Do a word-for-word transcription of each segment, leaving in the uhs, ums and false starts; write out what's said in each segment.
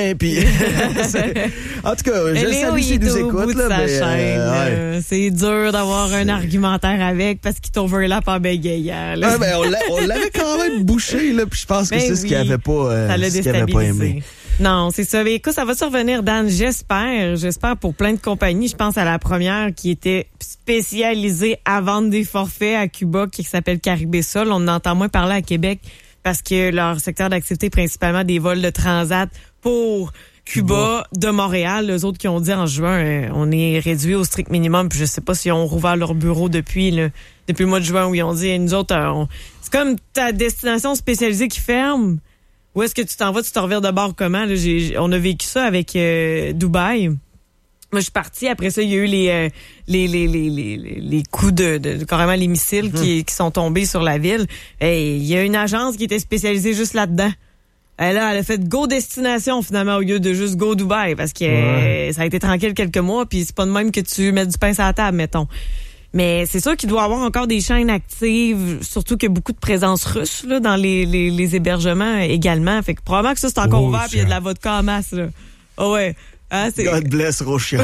rien. Puis, en tout cas, je Léo, salue s'il nous au écoute. bout de Là, sa mais, chaîne, euh, ouais. C'est dur d'avoir un argumentaire avec parce qu'il t'overlap en bégayant. Là. Ouais, ben, on, l'a, on l'avait quand même bouché, là, puis je pense que ben c'est oui, ce qu'il avait pas, euh, ça l'a ce qu'il avait pas aimé. Non, c'est ça. Mais écoute, ça va survenir, Dan. J'espère. J'espère pour plein de compagnies. Je pense à la première qui était spécialisée à vendre des forfaits à Cuba, qui s'appelle Caribésol. On en entend moins parler à Québec parce que leur secteur d'activité est principalement des vols de transat pour Cuba, Cuba. de Montréal. Les autres qui ont dit en juin, euh, on est réduit au strict minimum. Puis je sais pas si on rouvert leur bureau depuis le, depuis le mois de juin où ils ont dit, nous autres, euh, on, c'est comme ta destination spécialisée qui ferme. Où est-ce que tu t'en vas, tu te revires de bord comment? Là, j'ai, on a vécu ça avec euh, Dubaï. Moi, je suis partie. Après ça, il y a eu les euh, les, les les les les coups de, de, de carrément les missiles mm-hmm. qui qui sont tombés sur la ville. Et il y a une agence qui était spécialisée juste là-dedans. Elle a, elle a fait Go Destination finalement au lieu de juste Go Dubaï parce que ouais. euh, ça a été tranquille quelques mois. Puis c'est pas de même que tu mets du pain sur la table, mettons. Mais c'est sûr qu'il doit y avoir encore des chaînes actives, surtout qu'il y a beaucoup de présence russe là, dans les, les, les hébergements également. Fait que probablement que ça, c'est encore oh, ouvert puis il y a de la vodka en masse. Là. Oh ouais. Ah, c'est... God bless Rochia.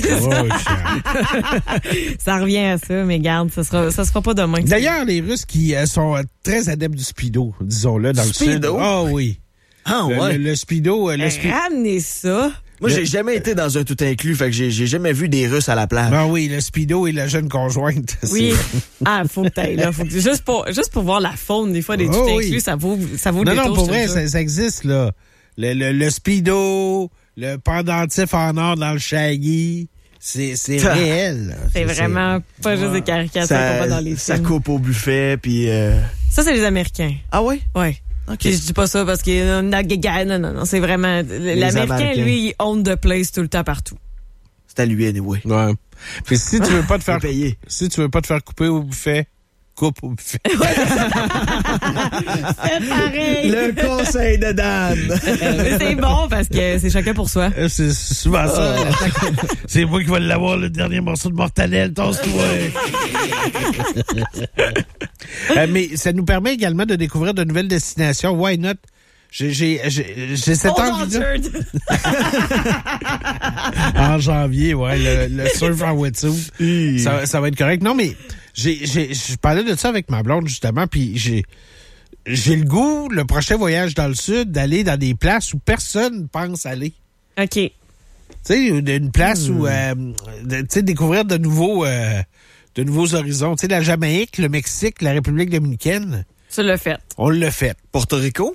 Ça revient à ça, mais garde, ça sera, ça sera pas demain. D'ailleurs, les Russes qui euh, sont euh, très adeptes du speedo, disons-le, dans speedo? le sud. Ah oh, oui. Ah le, ouais. Le, le speedo... Le spi... Ramenez ça. Moi, j'ai jamais été dans un tout inclus, fait que j'ai, j'ai jamais vu des Russes à la plage. Ben oui, le speedo et la jeune conjointe. Oui. Ah, faut que t'ailles là. Faut que, juste pour, juste pour voir la faune, des fois, des oh, tout inclus, oui. ça vaut, ça vaut non, le détour. Non, pour vrai, ça, ça existe, là. Le, le, le speedo, le pendentif en or dans le shaggy. C'est, c'est réel. C'est, c'est vraiment c'est... pas juste des caricatures qu'on voit dans les films. Ça coupe au buffet, puis... Euh... Ça, c'est les Américains. Ah oui? Oui. Okay. Je dis pas ça parce que non, non, non, c'est vraiment les l'Américain, Américains. Lui, il own the place tout le temps partout. C'est à lui anyway. Ouais. Puis si tu veux pas te faire payer, si tu veux pas te faire couper au buffet, coupe au buffet. C'est pareil. Le conseil de Dan. Mais c'est bon parce que c'est chacun pour soi. C'est souvent ça. C'est moi qui vais l'avoir le dernier morceau de mortadelle, tosse-toi. euh, mais ça nous permet également de découvrir de nouvelles destinations. Why not? J'ai, j'ai, j'ai, j'ai cette envie en janvier, ouais, le, le surf en wetsuit. ça, ça va être correct. Non, mais j'ai, j'ai, je parlais de ça avec ma blonde, justement, puis j'ai, j'ai le goût, le prochain voyage dans le sud, d'aller dans des places où personne pense aller. OK. Tu sais, une place mmh. où, euh, tu sais, découvrir de nouveaux, euh, de nouveaux horizons. Tu sais, la Jamaïque, le Mexique, la République dominicaine. Tu l'as fait. On l'a fait. Porto Rico?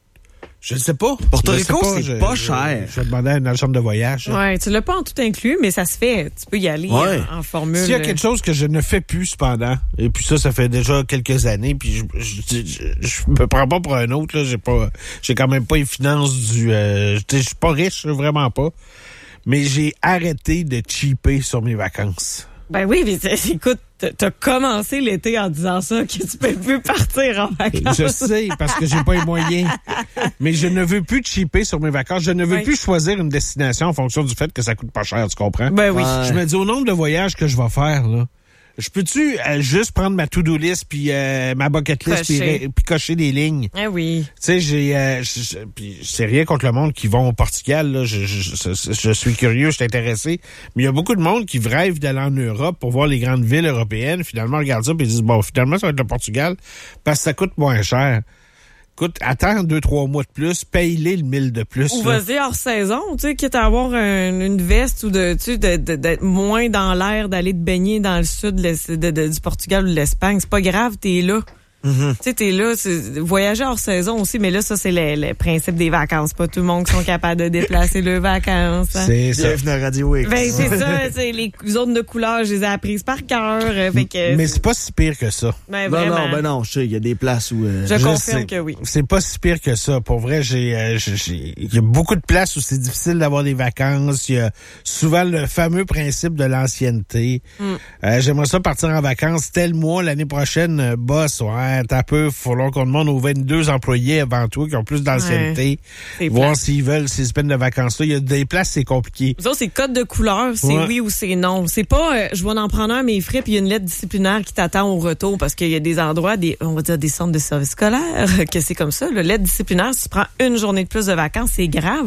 Je ne sais pas. Porto Rico, pas. c'est je, pas je, cher. Je, je demandais à une agente de voyage. Ouais, tu l'as pas en tout inclus, mais ça se fait. Tu peux y aller ouais. en, en formule. S'il y a quelque chose que je ne fais plus, cependant, et puis ça, ça fait déjà quelques années, puis je, je, je, je me prends pas pour un autre, là. J'ai pas, j'ai quand même pas les finances du, euh, je suis pas riche, vraiment pas. Mais j'ai arrêté de cheaper sur mes vacances. Ben oui, mais écoute, t'as commencé l'été en disant ça, que tu peux plus partir en vacances. Je sais, parce que j'ai pas les moyens. Mais je ne veux plus cheaper sur mes vacances. Je ne veux oui. plus choisir une destination en fonction du fait que ça coûte pas cher, tu comprends? Ben oui. Ouais. Je me dis, au nombre de voyages que je vais faire, là, je peux-tu euh, juste prendre ma to-do list puis euh, ma bucket list puis, puis cocher des lignes? Eh oui. Tu sais, j'ai... Euh, puis c'est rien contre le monde qui vont au Portugal. Là. Je, je, je, je suis curieux, je suis intéressé. Mais il y a beaucoup de monde qui rêvent d'aller en Europe pour voir les grandes villes européennes. Finalement, regarde ça puis ils disent, bon, finalement, ça va être le Portugal parce que ça coûte moins cher. Écoute, attends deux, trois mois de plus, paye-les le mille de plus. Ou vas-y hors saison, tu sais, quitte à avoir un, une veste ou de, tu sais, de, de, d'être moins dans l'air, d'aller te baigner dans le sud de, de, de, du Portugal ou de l'Espagne. C'est pas grave, t'es là. Mm-hmm. Tu sais, t'es là, c'est, voyager hors saison aussi, mais là, ça, c'est le, le principe des vacances. Pas tout le monde qui sont capables de déplacer leurs vacances. Hein. C'est ça. Bienvenue à Radio X. Ben, c'est ça, c'est les zones de couleur, je les ai apprises par cœur. Fait que, mais c'est pas si pire que ça. Ben, non, non, ben non, je sais, il y a des places où... Euh, je, je confirme sais, que oui. C'est pas si pire que ça. Pour vrai, j'ai, euh, j'ai, il y a beaucoup de places où c'est difficile d'avoir des vacances. Il y a souvent le fameux principe de l'ancienneté. Mm. Euh, j'aimerais ça partir en vacances tel mois, l'année prochaine, euh, boss, ouais, t'as peu, faut qu'on demande aux vingt-deux employés avant toi qui ont plus d'ancienneté, ouais, voir s'ils veulent ces semaines de vacances-là. Il y a des places, c'est compliqué. Ça, c'est code de couleur, c'est ouais. oui ou c'est non. C'est pas, euh, je vais en prendre un à mes frais puis il y a une lettre disciplinaire qui t'attend au retour parce qu'il y a des endroits, des, on va dire des centres de services scolaires, que c'est comme ça. La lettre disciplinaire, si tu prends une journée de plus de vacances, c'est grave.